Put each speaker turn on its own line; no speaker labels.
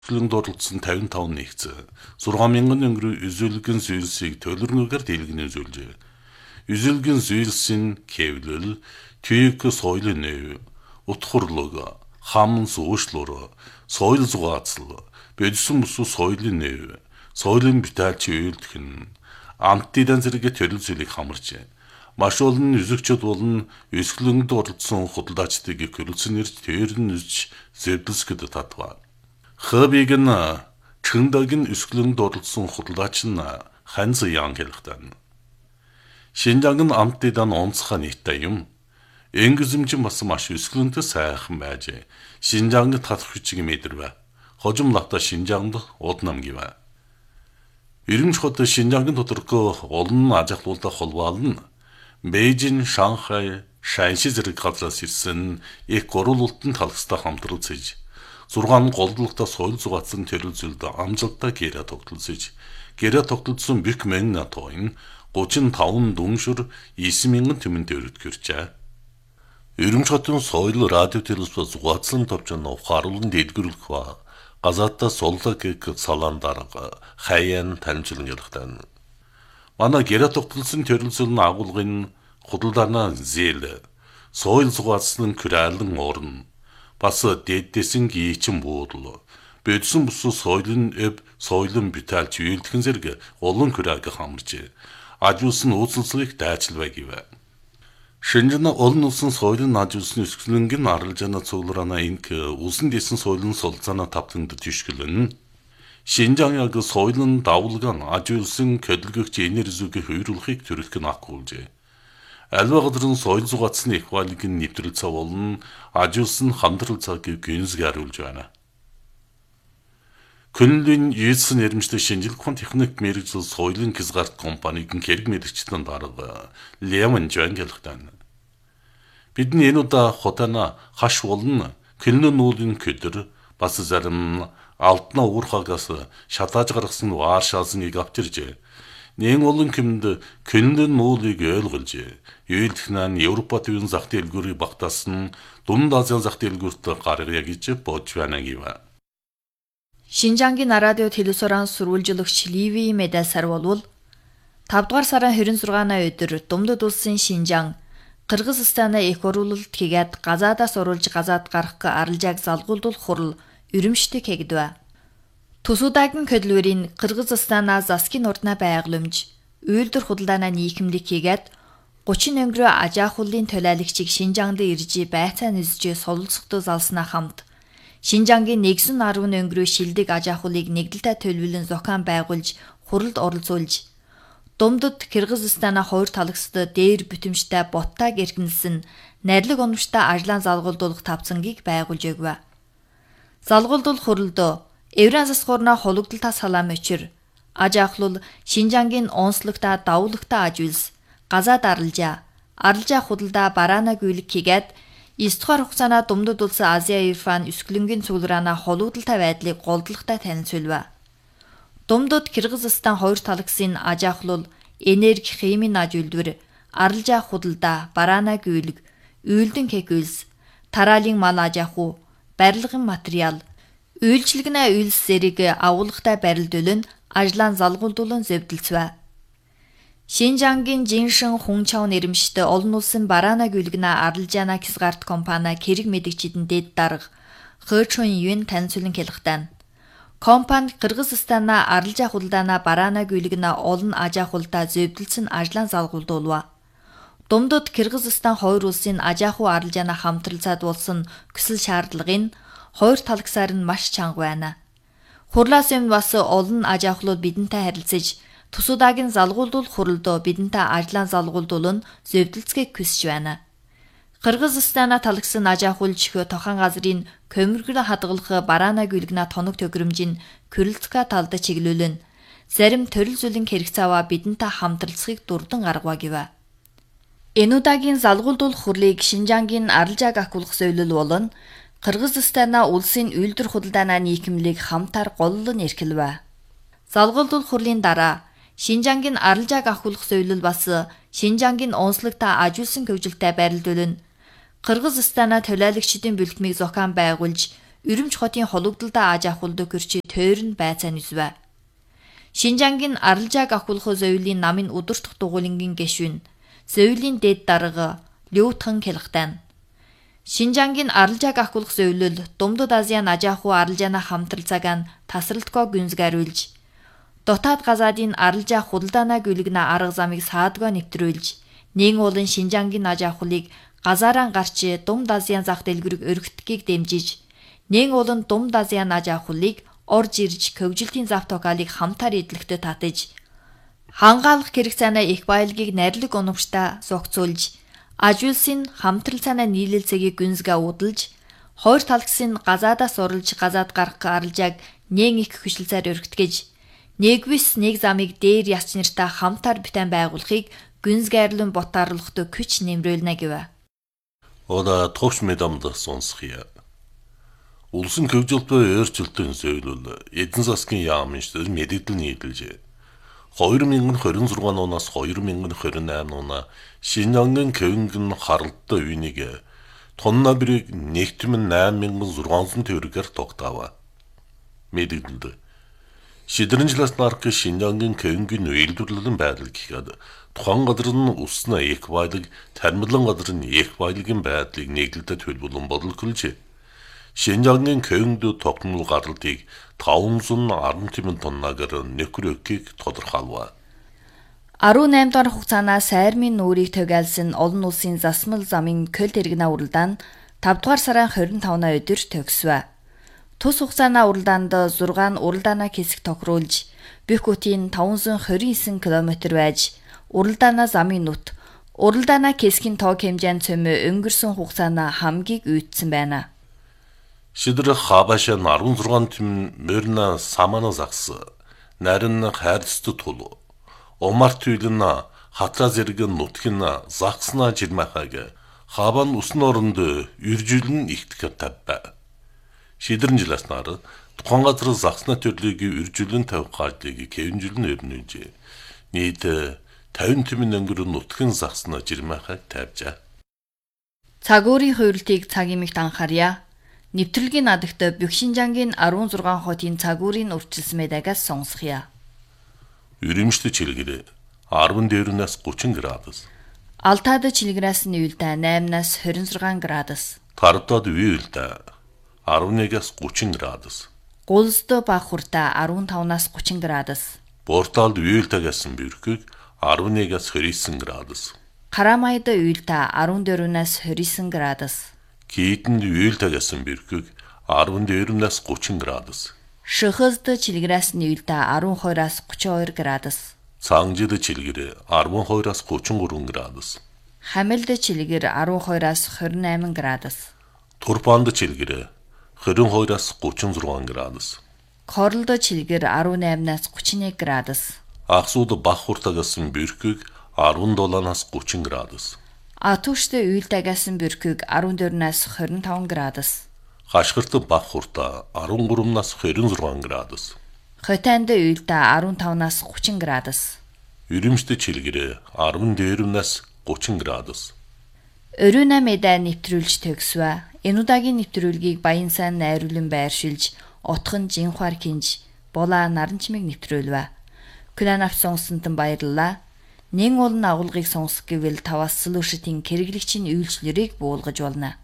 Төлөнд оролцсон 55 нэгц 6,000 өнгөрөө үзүүлгэн зүйлсийг төлөрнөөр дэлгэн үзүүлжээ. Үзүүлгэн зүйлсийн кевлэл, түйк соёлын нэв, утхурлог, хам суушлуур, соёл зугаацл, бодсон бүс соёлын нэв, соёлын битaalч үйлдэх нь амттыдан зэрэг төрөл зүйлийг хамарчээ. Маш олон үзэгчд болон өсгөлөнд оролцсон худалдаачдыг хөрөлсөн нэрж тэрэн үзж зэвдэлсгэд татваа. Хэбигэн чэндэгийн өсгөлөнд оролцсон худалдаач нь ханз яан хэлэхтэн. Шинжаан амттыдан онцгой нийттэй юм. Энгизэмжин бас маш өсгөлөнтэй сайхан байж Шинжаанд татах хүчиг мэдэрвэ. Хожимлахта Шинжаанд уднам гівэ. Ирэмч хот Шинжаангийн тодорхой олон ажиглуулалтаа холбоолно. Бээжин, Шанхай, Шанши зэрэг газраас ирсэн их гурвуултанд талхстай хамтралцж 6 голдлогтой соёл зугаацсан төрөл зүйлд амжилттай гэрээ тогтолцож, гэрээ тогтолцсон бик мэн натойн 35 дүншүр 9,000 түмэн төрөд гэрчээ. Ирэмч хотын соёл радио телевиз зугаацсан товчон ухааруулан дэлгэрүүлэх ба газаатаа суллаг салаан дарга хаяан танилцуулан ялахтан. Манай гэрээ тогтолцсон төрөл зүйл нь агуулгын худалдаана зээл, соёл зугаацсан күрэлэн орн, бас дэддэсэн гийчин буудал, бодсон бүс соёлын эв, соёлын битaalч үйлдхэн зэрэг олон күрэг хамарч, ажуулсан үйлчлэлийг дайчилвэ гівэ. Шинжэн олон улсын соёлын ажуулсан өсгөлөнгөн аралжаана цуглараана инк улсын дэсэн соёлын солилцаана тавтанд тишгэлэн. Шинжаан яг соёлын давлган ажуулсан көдлөгч энержиг хүйрүүлэхийг төрөлх нь агуулжээ. Альва газрын соёл зугаацсны ихвалыг нэвтрэл цав болон ажуулсан хамтрал цаг гүнзг хариулж байна. Күнлийн ийдсэн нэрмжтэй шинжилгээ техник мэрэгжил соёлын хязгаарт компаниг хэрэг мэрэгчлэн дарга Лемон Жангелхтан. Бидний энэ удаа хотана хаш болон күнлэн нүүлэн көдөр бас зарим алтна уурхагаас шатааж гаргасан вааршаалсныг авчиржээ. Нэн олон хүмд күнлэн нүүлийг ойлгуулж, үйлдэх нь Европ төвийн зах дэлгүүрийг багтаасан Дунд Азийн зах дэлгүүрт гаргая гэж бодж байна гівэ.
Шинжаангийн радио телевизорын сурвалжлагч Ливи Медасар болвол 5 дугаар сарын 26-ны өдөр Думдад улсын Шинжаан Кыргызстана их оруулалт хийгээд газаадаас оруулж газаад гарах аралжааг залгуулдуулах хурал өрөмштэй хийгдвэ. Тусуудагийн хөдөлгөөрийн Кыргызстанаа засгийн урднаа байгууламж үйлдвэр худалдаанаа нийгэмлэг хийгээд 30 өнгөрөө ажаахуулын төлөөлөгчийг Шинжаанд ирж байцаа нэзж солилцохдоо залснаа хамт Шинжаангийн нэгсэн 10 өнгөрөө шилдэг ажаахуулыг нэгдэлтэй төлөвлөн зохион байгуулж хуралд оролцуулж Думдад Кыргызстанаа хоёр талагсд дээр бүтэмжтэй боттаг эргэнэлсэн найрлаг оновчтой ажлаан залгуулдуулах тавцангийг байгуулж өгвэ. Залгуулдуулах хуралд Евран засгуурна хологдолтой салаам өчр ажаахлул Шинжаангийн онцлогтой давуулагтай ажуулс газаад аралжаа худалдаа бараана гүйлэг хийгээд 9 дугаар хугацаана Думдад улсын Азия Ирфан өсгөлөнгийн цуглараана хологдолтой байдлыг голдолтой танилцуулв. Думдад Кыргызстан хоёр талагсын ажаахлул энерги химийн ажуулдвар аралжаа худалдаа бараана гүйлэг үйлдэн кекүлс тараалын мал ажаахуу барилгын материал үйлчлэгнэ үйлс зэрэг агуулгатай барилдуулан ажлаан залгуулдуулан зэвдэлцвэ. Шинжаангийн Жиншин Хунчао нэрмжтэй олон улсын бараана гүйлгнэ аралжаана хязгаарт компани хэрэг мэдгчидэн дэд дарга Хэчун Юн танилцуулан хэлэхтэн. Компани Кыргызстанаа аралжаа худалдаана бараана гүйлгнэ олон ажаахуултаа зэвдэлцэн ажлаан залгуулдуулва. Думдад Кыргызстан хоёр улсын ажаахуу аралжаана хамтралцаад болсон хүсэл шаардлагын хоёр талагсаар нь маш чанга байна. Хурлаас өмнө бас олон ажаахлууд бидэнтэй харилцаж тусуудагийн залгуулдуулах хуралд бидэнтэй ажлаан залгуулдуулан зэвдэлцгээг хүсэж байна. Кыргызстана талагсан ажаахуулж тохон газрын көмөргөр хадгалах бараана гүйлгнэ тоног төгрөмжийн Курилтка талд чиглүүлэн зарим төрөл зүйлийн хэрэгцээва бидэнтэй хамтралцахыг дурдан гаргава гэвэ. Энэ удаагийн залгуулдуулах хурлыг Шинжаангийн аралжааг ахуулах зөвлөл болон Кыргызстана улсын үйлдвэр худалдаана нийгэмлэг хамтаар голлон эрхэлвэ. Залгуулдуулах хурлын дараа Шинжаангийн аралжааг ахуулах зөвлөл бас Шинжаангийн онцлогтой ажуулсан хөгжилтэй байрлуулан Кыргызстана төлөөлөгчдийн бүлгмийг зохион байгуулж Үрэмж хотын хологдолдоо аж ахуйлд көрчи тойрон байцаан үзвэ. Шинжангийн аралжааг ахуулах зөвлийн намын удирдах дугуулингийн гишүүн зөвлийн дэд дарга Лютхан Келхтан. Шинжангийн аралжааг ахуулах зөвлөл Думдад Азийн аж ахуй аралжаана хамтралцаагаан тасралтгүй гүнзгийрүүлж дотоод газаадын аралжаа худалдаанаа гүйлгэнэ арга замыг саадгүй нэвтрүүлж нэгэн улан Шинжангийн аж ахуйлыг газаараа гарч Думд Азийн зах дэлгүүрийг өргөтгөхийг дэмжиж нэгэн улан Думд Азийн аж ахуйлыг орж ирж хөгжилтийн зав токалыг хамтаар эдлэгтээ татаж хангаалах хэрэг цаанаа их баялагийг найрлаг унамштай зогцуулж аж улсын хамтрал цаанаа нийлэлцэгийг гүнзгээ удалж хоёр талгсын газаадаас орлж газаад гарах аралжааг нэг их хөшөлцөөр өргөтгөж нэгвис нэг замыг дээр ясч нартаа хамтаар битэн байгуулахыг гүнзгийрлэн ботаарлахтай күч нэмрүүлнэ гэв.
Ода товч медамда сонсхия. Улсын хөгжилтөй өөрчлөлтийн зөвлөл эдэн засгийн яамнчдад мэдээлэл нийлжээ. 2026 оноос 2028 оноо Шинжангийн Кевингэн харалттай үнийг тонна бирийг нэгтгэн 8600 төгрөгөөр тогтоов. Мэдээлэлд Шидэрэнжлээс нарк Шинжангийн Кевингэн үйлдвэрлэлийн байдал гэхэд тухайн газар нь усна их баялаг, тармилан газар нь их баялагын байдлыг нэглэлтэд төлөвлөн бодлоголж Шинжангийн Кевингд тогтмол гаралтыг 518 тоннагаар нөхрөөхийг тодорхойлов.
18 дахь хугацаанаас сайрмын нүрийг төгөөлсөн олон улсын засмал замын көл тэрэгнэ уралдаан 5 дугаар сарын 25-на өдөр төгсвэ. Тус хугацааны уралдаанд 6 уралдаанаа хэсэг тохируулж бүх хотын 529 км байж уралдаанаа замын нүт уралдаанаа хэсгийн тоог хэмжээнд цөмөө өнгөрсөн хугацааны хамгийн үйдсэн байна.
Шидэр хабаша 16 тим мөрнө самана загс нарин хайрцты тул омарт үйлэн хатра зэрэг нутгин загсна жирмахаг хабан усны оронд үржилэн ихтгэх тавба. Шидэрнжлээс нар тухайн газар загсна төрлийг үржилэн тавих гарлыг кевинжилэн өрнөж нийт 50 тимэн өнгөрөн нутгин загсна жирмахаг тавьжаа.
Цагуурийн хувирлтыг цагийн мэгт анхаарья. Нэвтрүүлгийн надагт бүх Шинжангийн 16 хотын цагуурийн урьдчилсан мэдаагаас сонсхийа.
Үрэмжтэй чилгэр 10 дээрнээс 30 градус.
Алтаад чилгэрээс нь уйлдаа 8-наас 26 градус.
Тардад уйлдаа 11-аас 30 градус.
Гулсд бахуртаа 15-наас 30 градус.
Борталд уйлдаагасан бэрхэг 11-аас 29 градус.
Карамайд уйлдаа 14-наас 29 градус.
Киитэнд уйлдаагасан бэрхэг 14-наас 30 градус.
Шөхөзд чилгэрээс нь уйлдаа 12-аас 32 градус.
Цангжид чилгэр 12-аас 33 градус.
Хамилд чилгэр 12-аас 28 градус.
Турпанд чилгэр 22-аас 36 градус.
Корлд чилгэр 18-наас 31 градус.
Ахсууд бахуртаагасан бэрхэг 17-наас 30 градус.
Атушд уйлдаагасан бэрхэг 14-наас 25 градус.
Хашгирт бахуртаа 13-наас 26 градус.
Хотанд уйлдаа 15-наас 30 градус.
Үрэмжтэй чилгэр 14-наас 30 градус.
Өрөөнэ мэдээ нэвтрүүлж төгсвэ. Энэ удаагийн нэвтрүүлгийг Баян сайн найруулан байршилж, утхан Жинхвар кинж, Була Наранчмыг нэвтрүүлвэ. Күлэн авч сонссонтон баярлалаа. Нэн олон агуулгыг сонсох гэвэл таваас сүлүүшитийн хэрэглэгчийн үйлчлэрийг буулгаж болно.